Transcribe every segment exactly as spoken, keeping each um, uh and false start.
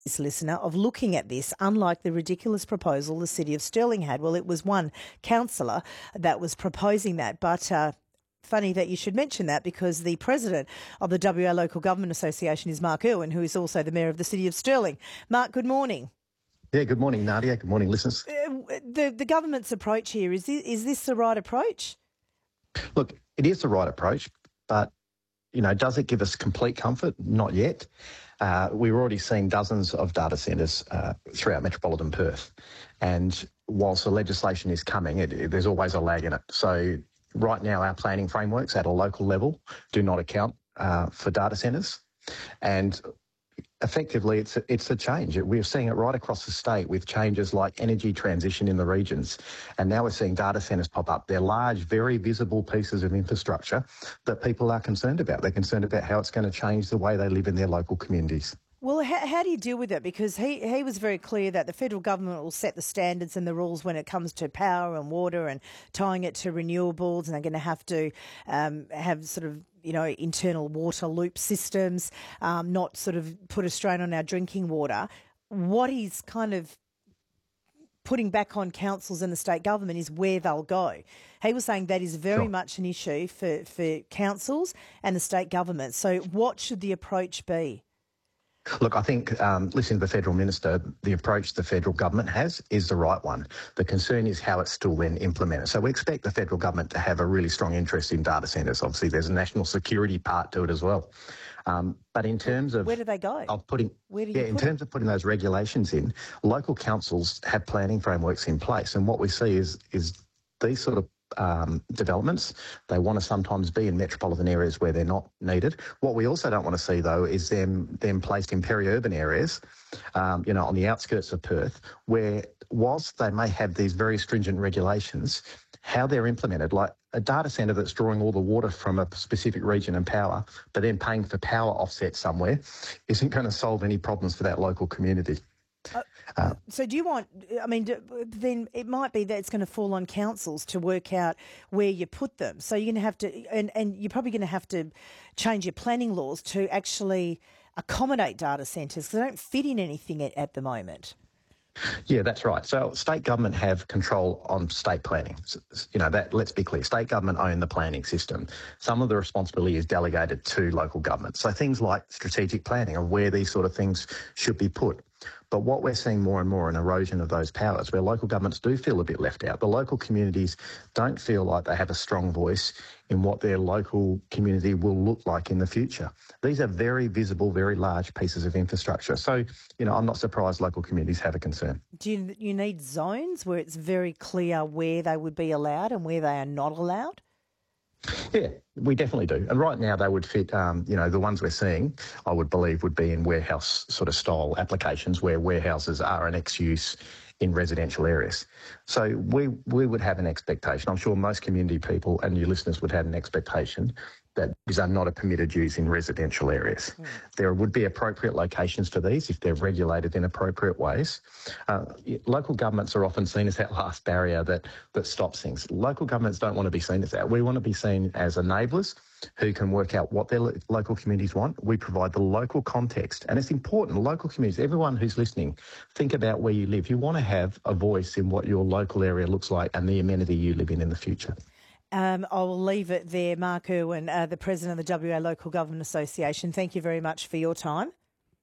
this listener of looking at this, unlike the ridiculous proposal the City of Stirling had. Well, it was one councillor that was proposing that, but uh, funny that you should mention that, because the president of the W A Local Government Association is Mark Irwin, who is also the mayor of the City of Stirling. Mark, good morning. Yeah, good morning, Nadia. Good morning, listeners. Uh, the, the government's approach here, is this, is this the right approach? Look, it is the right approach, but, you know, does it give us complete comfort? Not yet. Uh, we're already seeing dozens of data centres uh, throughout metropolitan Perth. And whilst the legislation is coming, it, it, there's always a lag in it. So right now our planning frameworks at a local level do not account uh, for data centres. And effectively, it's a, it's a change. We're seeing it right across the state with changes like energy transition in the regions. And now we're seeing data centres pop up. They're large, very visible pieces of infrastructure that people are concerned about. They're concerned about how it's going to change the way they live in their local communities. Well, how, how do you deal with it? Because he, he was very clear that the federal government will set the standards and the rules when it comes to power and water and tying it to renewables, and they're going to have to um, have sort of, you know, internal water loop systems, um, not sort of put a strain on our drinking water. What he's kind of putting back on councils and the state government is where they'll go. He was saying that is very Sure. much an issue for, for councils and the state government. So what should the approach be? Look, I think, um, listening to the Federal Minister, the approach the federal government has is the right one. The concern is how it's still then implemented. So we expect the federal government to have a really strong interest in data centres. Obviously, there's a national security part to it as well. Um, but in terms of... Where do they go? Of putting, Where do you yeah, put in terms them? of putting those regulations in, local councils have planning frameworks in place. And what we see is, is these sort of Um, developments, they want to sometimes be in metropolitan areas where they're not needed. What we also don't want to see, though, is them them placed in peri-urban areas, um, you know, on the outskirts of Perth, where whilst they may have these very stringent regulations, how they're implemented, like a data centre that's drawing all the water from a specific region and power, but then paying for power offset somewhere, isn't going to solve any problems for that local community. Uh, Uh, so do you want, I mean, do, then it might be that it's going to fall on councils to work out where you put them. So you're going to have to, and, and you're probably going to have to change your planning laws to actually accommodate data centres, because they don't fit in anything at, at the moment. Yeah, that's right. So state government have control on state planning. You know, that, let's be clear, state government own the planning system. Some of the responsibility is delegated to local government. So things like strategic planning of where these sort of things should be put. But what we're seeing more and more an erosion of those powers, where local governments do feel a bit left out. The local communities don't feel like they have a strong voice in what their local community will look like in the future. These are very visible, very large pieces of infrastructure. So, you know, I'm not surprised local communities have a concern. Do you, you need zones where it's very clear where they would be allowed and where they are not allowed? Yeah, we definitely do. And right now they would fit, um, you know, the ones we're seeing, I would believe, would be in warehouse sort of style applications where warehouses are an ex-use in residential areas. So we we would have an expectation. I'm sure most community people and your listeners would have an expectation that these are not a permitted use in residential areas. Mm. There would be appropriate locations for these if they're regulated in appropriate ways. Uh, local governments are often seen as that last barrier that, that stops things. Local governments don't want to be seen as that. We want to be seen as enablers who can work out what their lo- local communities want. We provide the local context, and it's important, local communities, everyone who's listening, think about where you live. You want to have a voice in what your local area looks like and the amenity you live in in the future. Um, I'll leave it there. Mark Irwin, uh, the President of the W A Local Government Association, thank you very much for your time.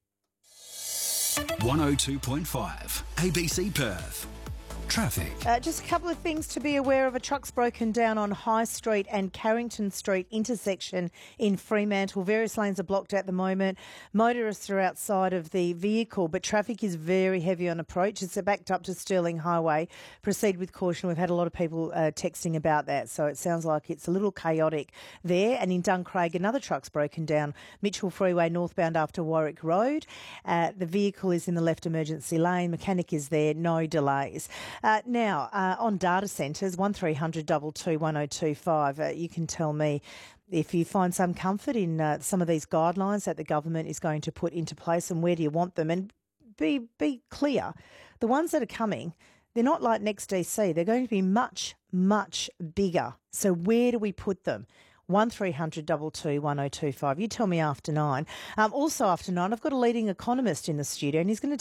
one oh two point five A B C Perth. Traffic. Uh, just a couple of things to be aware of. A truck's broken down on High Street and Carrington Street intersection in Fremantle. Various lanes are blocked at the moment. Motorists are outside of the vehicle, but traffic is very heavy on approach. It's backed up to Stirling Highway. Proceed with caution. We've had a lot of people uh, texting about that, so it sounds like it's a little chaotic there. And in Duncraig, another truck's broken down. Mitchell Freeway northbound after Warwick Road. Uh, the vehicle is in the left emergency lane. Mechanic is there. No delays. Uh, now, uh, on data centres, one three hundred two two one oh two five, uh, you can tell me if you find some comfort in uh, some of these guidelines that the government is going to put into place, and where do you want them? And be be clear, the ones that are coming, they're not like Next D C. They're going to be much, much bigger. So where do we put them? one three hundred two two one oh two five. You tell me after nine. Um, also after nine, I've got a leading economist in the studio and he's going to